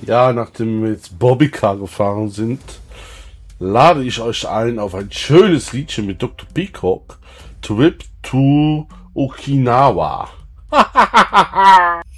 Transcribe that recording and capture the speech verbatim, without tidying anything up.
Ja, nachdem wir jetzt Bobbycar gefahren sind, lade ich euch ein auf ein schönes Liedchen mit Doktor Peacock, Trip to Okinawa.